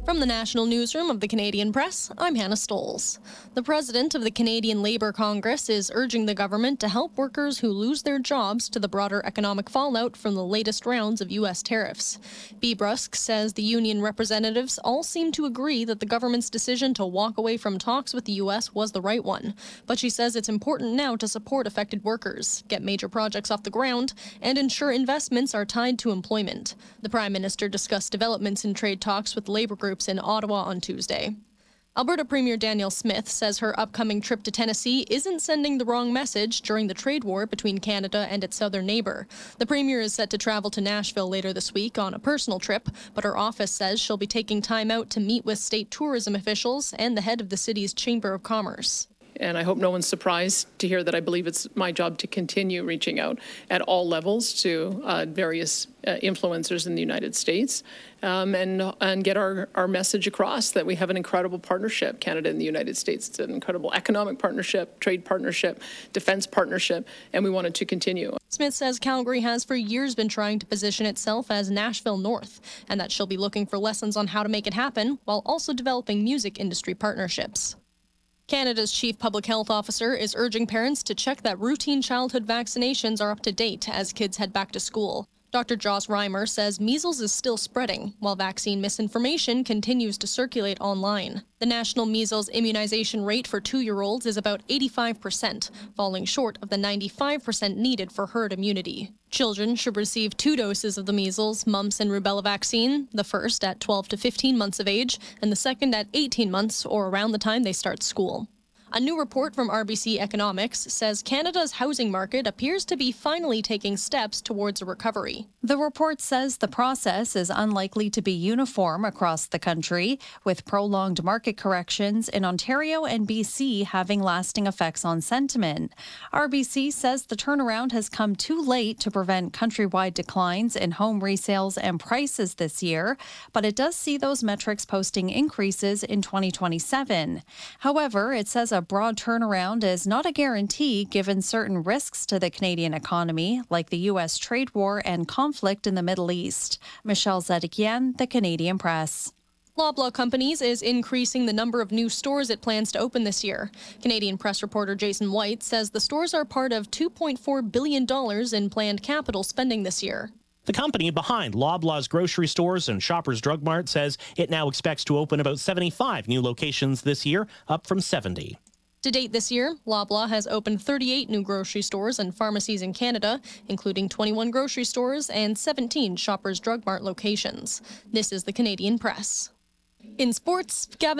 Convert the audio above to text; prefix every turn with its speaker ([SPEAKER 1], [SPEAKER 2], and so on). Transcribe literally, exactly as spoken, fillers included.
[SPEAKER 1] From the National Newsroom of the Canadian Press, I'm Hannah Stoles. The president of the Canadian Labour Congress is urging the government to help workers who lose their jobs to the broader economic fallout from the latest rounds of U S tariffs. Bea Brusk says the union representatives all seem to agree that the government's decision to walk away from talks with the U S was the right one. But she says it's important now to support affected workers, get major projects off the ground, and ensure investments are tied to employment. The Prime Minister discussed developments in trade talks with labour groups in Ottawa on Tuesday. Alberta Premier Danielle Smith says her upcoming trip to Tennessee isn't sending the wrong message during the trade war between Canada and its southern neighbour. The Premier is set to travel to Nashville later this week on a personal trip, but her office says she'll be taking time out to meet with state tourism officials and the head of the city's Chamber of Commerce.
[SPEAKER 2] And I hope no one's surprised to hear that I believe it's my job to continue reaching out at all levels to uh, various uh, influencers in the United States um, and and get our, our message across that we have an incredible partnership, Canada and the United States. It's an incredible economic partnership, trade partnership, defense partnership, and we want it to continue.
[SPEAKER 1] Smith says Calgary has for years been trying to position itself as Nashville North, and that she'll be looking for lessons on how to make it happen while also developing music industry partnerships. Canada's Chief Public Health Officer is urging parents to check that routine childhood vaccinations are up to date as kids head back to school. Doctor Joss Reimer says measles is still spreading, while vaccine misinformation continues to circulate online. The national measles immunization rate for two-year-olds is about eighty-five percent, falling short of the ninety-five percent needed for herd immunity. Children should receive two doses of the measles, mumps, and rubella vaccine, the first at twelve to fifteen months of age, and the second at eighteen months or around the time they start school. A new report from R B C Economics says Canada's housing market appears to be finally taking steps towards a recovery.
[SPEAKER 3] The report says the process is unlikely to be uniform across the country, with prolonged market corrections in Ontario and B C having lasting effects on sentiment. R B C says the turnaround has come too late to prevent countrywide declines in home resales and prices this year, but it does see those metrics posting increases in twenty twenty-seven. However, it says a A broad turnaround is not a guarantee given certain risks to the Canadian economy, like the U S trade war and conflict in the Middle East. Michelle Zedekian, The Canadian Press.
[SPEAKER 1] Loblaw Companies is increasing the number of new stores it plans to open this year. Canadian Press reporter Jason White says the stores are part of two point four billion dollars in planned capital spending this year.
[SPEAKER 4] The company behind Loblaw's grocery stores and Shoppers Drug Mart says it now expects to open about seventy-five new locations this year, up from seventy.
[SPEAKER 1] To date this year, Loblaw has opened thirty-eight new grocery stores and pharmacies in Canada, including twenty-one grocery stores and seventeen Shoppers Drug Mart locations. This is the Canadian Press. In sports, Gavin